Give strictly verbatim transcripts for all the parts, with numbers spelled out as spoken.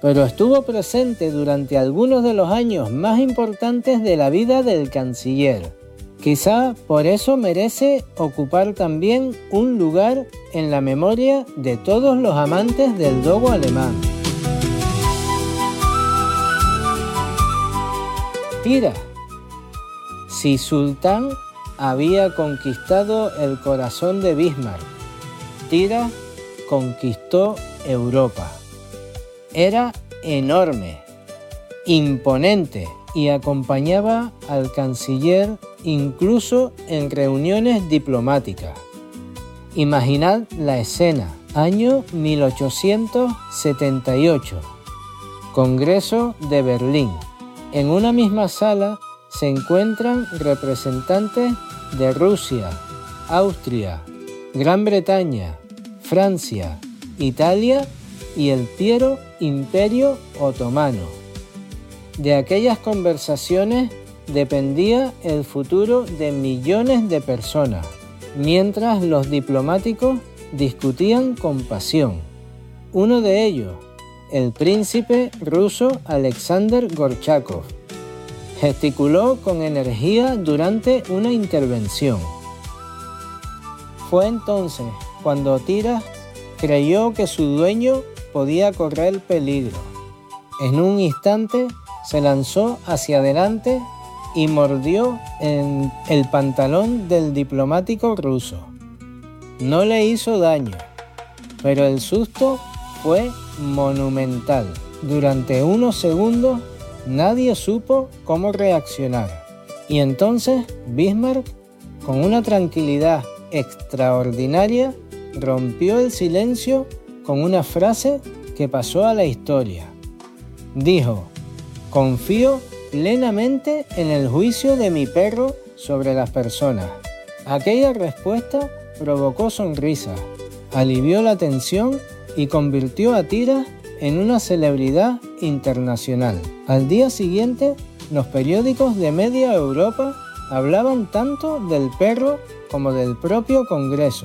pero estuvo presente durante algunos de los años más importantes de la vida del canciller. Quizá por eso merece ocupar también un lugar en la memoria de todos los amantes del dogo alemán. Tira. Si Sultán había conquistado el corazón de Bismarck, Tira conquistó Europa. Era enorme, imponente y acompañaba al canciller incluso en reuniones diplomáticas. Imaginad la escena, año mil ochocientos setenta y ocho, Congreso de Berlín. En una misma sala se encuentran representantes de Rusia, Austria, Gran Bretaña, Francia, Italia y el fiero Imperio Otomano. De aquellas conversaciones dependía el futuro de millones de personas, mientras los diplomáticos discutían con pasión. Uno de ellos, el príncipe ruso Alexander Gorchakov, gesticuló con energía durante una intervención. Fue entonces cuando Tira creyó que su dueño podía correr peligro. En un instante se lanzó hacia adelante y mordió en el pantalón del diplomático ruso. No le hizo daño, pero el susto fue monumental. Durante unos segundos nadie supo cómo reaccionar. Y entonces Bismarck, con una tranquilidad extraordinaria, rompió el silencio con una frase que pasó a la historia. Dijo: confío plenamente en el juicio de mi perro sobre las personas. Aquella respuesta provocó sonrisas, alivió la tensión y convirtió a Tira en una celebridad internacional. Al día siguiente, los periódicos de media Europa hablaban tanto del perro como del propio Congreso.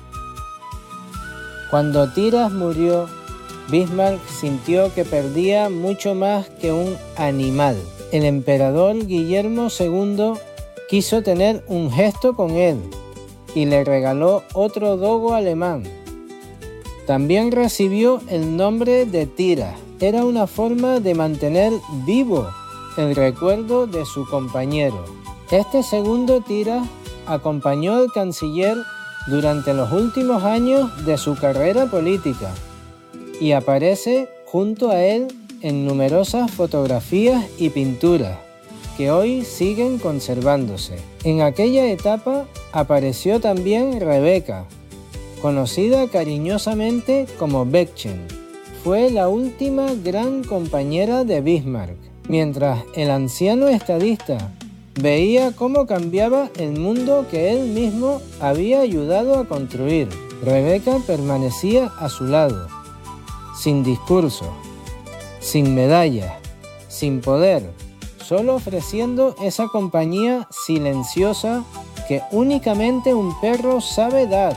Cuando Tira murió, Bismarck sintió que perdía mucho más que un animal. El emperador Guillermo segundo quiso tener un gesto con él y le regaló otro dogo alemán. También recibió el nombre de Tira. Era una forma de mantener vivo el recuerdo de su compañero. Este segundo Tira acompañó al canciller durante los últimos años de su carrera política y aparece junto a él en numerosas fotografías y pinturas que hoy siguen conservándose. En aquella etapa apareció también Rebeca, conocida cariñosamente como Bäckchen. Fue la última gran compañera de Bismarck, mientras el anciano estadista veía cómo cambiaba el mundo que él mismo había ayudado a construir. Rebeca permanecía a su lado, sin discurso, sin medallas, sin poder, solo ofreciendo esa compañía silenciosa que únicamente un perro sabe dar.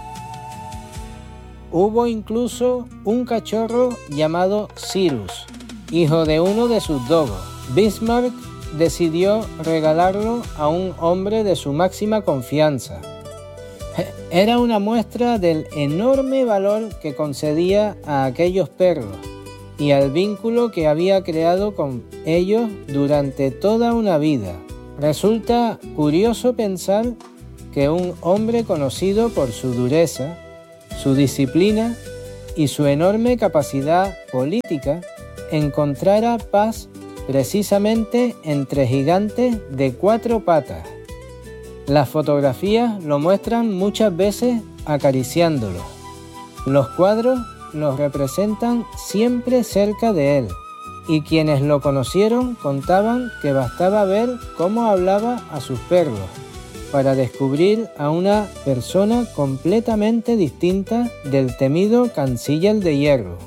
Hubo incluso un cachorro llamado Cyrus, hijo de uno de sus dogos. Bismarck decidió regalarlo a un hombre de su máxima confianza. Era una muestra del enorme valor que concedía a aquellos perros y al vínculo que había creado con ellos durante toda una vida. Resulta curioso pensar que un hombre conocido por su dureza, su disciplina y su enorme capacidad política encontrara paz precisamente entre gigantes de cuatro patas. Las fotografías lo muestran muchas veces acariciándolo. Los cuadros los representan siempre cerca de él, y quienes lo conocieron contaban que bastaba ver cómo hablaba a sus perros para descubrir a una persona completamente distinta del temido canciller de hierro.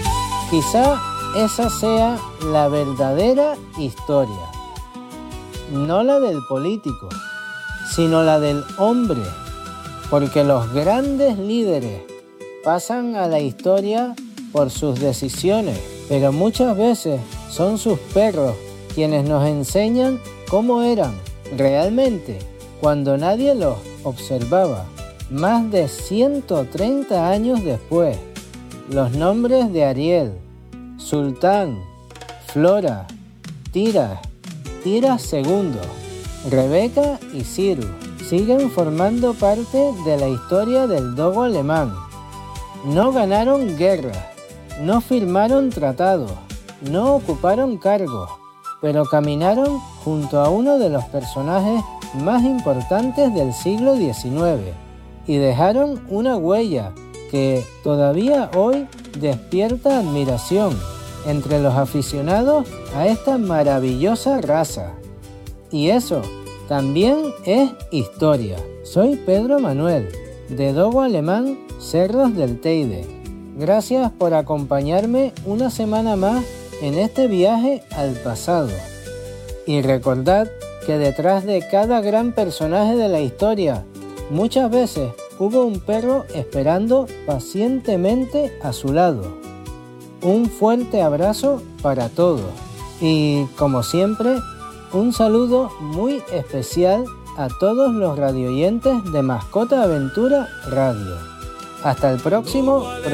Quizá esa sea la verdadera historia. no la del político, sino la del hombre, porque los grandes líderes pasan a la historia por sus decisiones, pero muchas veces son sus perros quienes nos enseñan cómo eran realmente cuando nadie los observaba. Más de ciento treinta años después, los nombres de Ariel, Sultán, Flora, Tiras, Tiras segundo, Rebeca y Cyrus siguen formando parte de la historia del dogo alemán. No ganaron guerras, no firmaron tratados, no ocuparon cargos, pero caminaron junto a uno de los personajes más importantes del siglo diecinueve y dejaron una huella que todavía hoy despierta admiración entre los aficionados a esta maravillosa raza. Y eso también es historia. Soy Pedro Manuel, de Dogo Alemán Cerros del Teide. Gracias por acompañarme una semana más en este viaje al pasado. Y recordad que detrás de cada gran personaje de la historia, muchas veces hubo un perro esperando pacientemente a su lado. Un fuerte abrazo para todos. Y como siempre, un saludo muy especial a todos los radioyentes de Mascota Aventura Radio. Hasta el próximo programa.